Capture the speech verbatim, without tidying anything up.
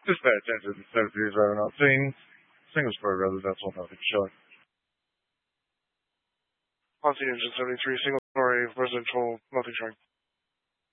Just pay attention instead of these driving out. Seeing single story residential nothing showing. Ponzi Engine seventy-three, single story residential, nothing showing.